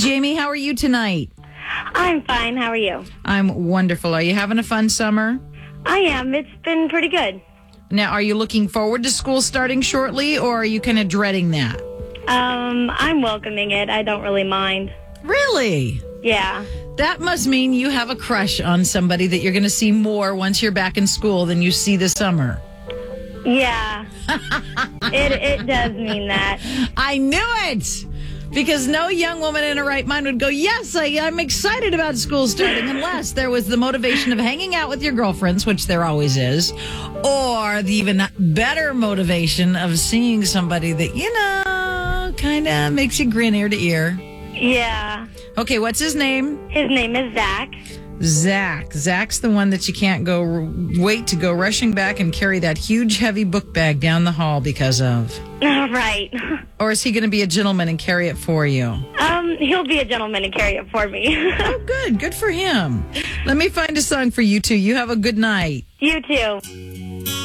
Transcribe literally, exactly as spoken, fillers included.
Jamie. How are you tonight? I'm fine. How are you? I'm wonderful. Are you having a fun summer? I am. It's been pretty good. Now, are you looking forward to school starting shortly, or are you kind of dreading that? Um, I'm welcoming it. I don't really mind. Really? Yeah. That must mean you have a crush on somebody that you're going to see more once you're back in school than you see this summer. Yeah. it it does mean that. I knew it! Because no young woman in her right mind would go, yes, I, I'm excited about school starting, unless there was the motivation of hanging out with your girlfriends, which there always is, or the even better motivation of seeing somebody that, you know, kind of makes you grin ear to ear. Yeah. Okay, what's his name? His name is Zach. Zach. Zach's the one that you can't go wait to go rushing back and carry that huge, heavy book bag down the hall because of. Right. Or is he going to be a gentleman and carry it for you? Um, he'll be a gentleman and carry it for me. Oh, good. Good for him. Let me find a song for you two. You have a good night. You too.